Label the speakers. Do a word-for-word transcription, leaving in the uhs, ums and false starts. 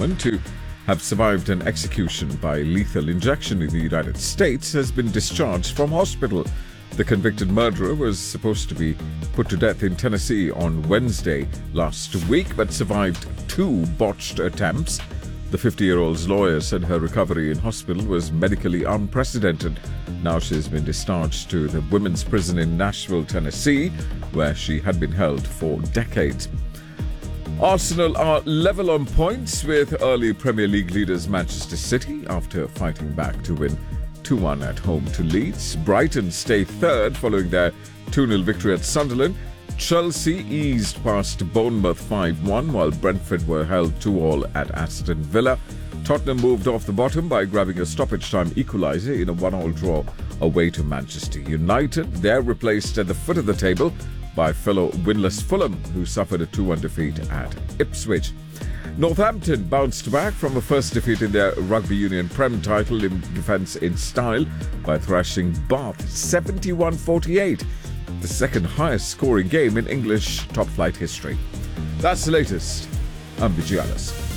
Speaker 1: woman to have survived an execution by lethal injection in the United States has been discharged from hospital. The convicted murderer was supposed to be put to death in Tennessee on Wednesday last week, but survived two botched attempts. The fifty-year-old's lawyer said her recovery in hospital was medically unprecedented. Now she has been discharged to the women's prison in Nashville, Tennessee, where she had been held for decades. Arsenal are level on points with early Premier League leaders Manchester City after fighting back to win two one at home to Leeds. Brighton stay third following their two nil victory at Sunderland. Chelsea eased past Bournemouth five one, while Brentford were held two all at Aston Villa. Tottenham moved off the bottom by grabbing a stoppage-time equaliser in a one all draw away to Manchester United. They're replaced at the foot of the table by fellow winless Fulham, who suffered a two one defeat at Ipswich. Northampton bounced back from a first defeat in their Rugby Union Prem title in defence in style by thrashing Bath seventy-one forty-eight, the second highest scoring game in English top-flight history. That's the latest. I'm Vijay Alice.